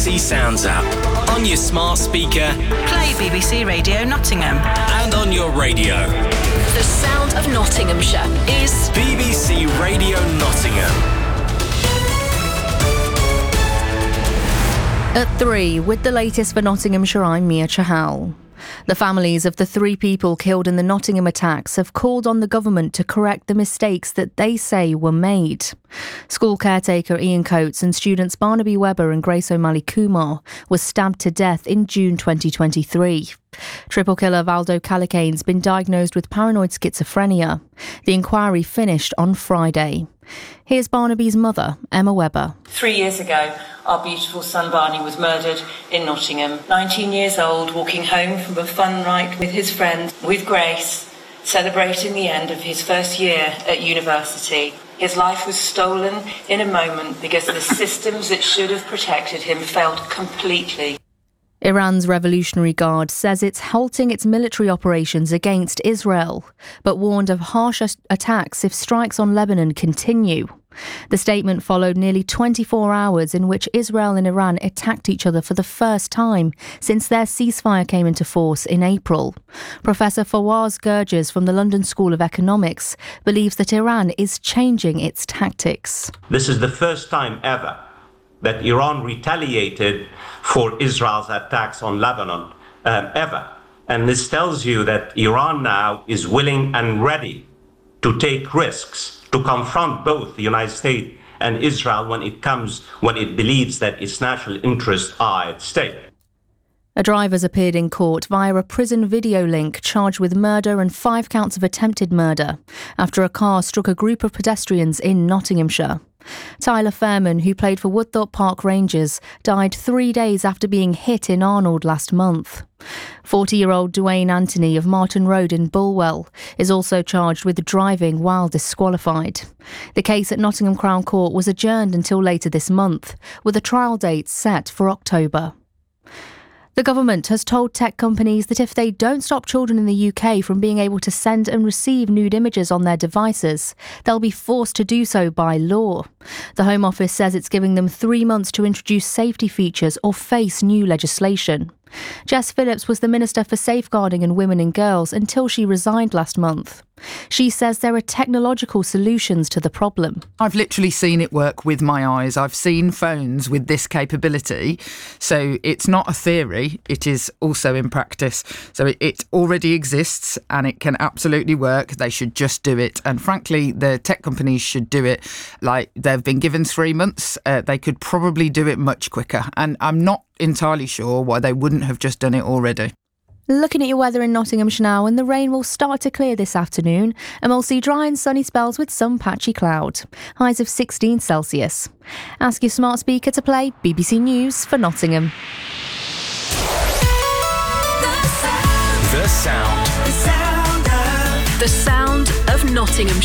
BBC Sounds app. On your smart speaker. Play BBC Radio Nottingham. And on your radio. The sound of Nottinghamshire is BBC Radio Nottingham. At 3, with the latest for Nottinghamshire, I'm Mia Chahal. The families of the 3 people killed in the Nottingham attacks have called on the government to correct the mistakes that they say were made. School caretaker Ian Coates and students Barnaby Webber and Grace O'Malley Kumar were stabbed to death in June 2023. Triple killer Valdo Callicane's been diagnosed with paranoid schizophrenia. The inquiry finished on Friday. Here's Barnaby's mother, Emma Webber. 3 years ago, our beautiful son Barney was murdered in Nottingham. 19 years old, walking home from a fun night with his friends, with Grace, celebrating the end of his first year at university. His life was stolen in a moment because the systems that should have protected him failed completely. Iran's Revolutionary Guard says it's halting its military operations against Israel, but warned of harsh attacks if strikes on Lebanon continue. The statement followed nearly 24 hours in which Israel and Iran attacked each other for the first time since their ceasefire came into force in April. Professor Fawaz Gurges from the London School of Economics believes that Iran is changing its tactics. This is the first time ever that Iran retaliated for Israel's attacks on Lebanon, ever. And this tells you that Iran now is willing and ready to take risks, to confront both the United States and Israel when it believes that its national interests are at stake. A driver's appeared in court via a prison video link charged with murder and 5 counts of attempted murder after a car struck a group of pedestrians in Nottinghamshire. Tyler Fairman, who played for Woodthorpe Park Rangers, died 3 days after being hit in Arnold last month. 40-year-old Dwayne Anthony of Martin Road in Bulwell is also charged with driving while disqualified. The case at Nottingham Crown Court was adjourned until later this month, with a trial date set for October. The government has told tech companies that if they don't stop children in the UK from being able to send and receive nude images on their devices, they'll be forced to do so by law. The Home Office says it's giving them 3 months to introduce safety features or face new legislation. Jess Phillips was the Minister for Safeguarding and Women and Girls until she resigned last month. She says there are technological solutions to the problem. I've literally seen it work with my eyes. I've seen phones with this capability. So it's not a theory, it is also in practice. So it already exists and it can absolutely work. They should just do it. And frankly, the tech companies should do it. Like, they've been given 3 months. They could probably do it much quicker. And I'm not entirely sure why they wouldn't have just done it already. Looking at your weather in Nottinghamshire now, and the rain will start to clear this afternoon, and we'll see dry and sunny spells with some patchy cloud. Highs of 16 Celsius. Ask your smart speaker to play BBC News for Nottingham. The sound. the sound of Nottingham.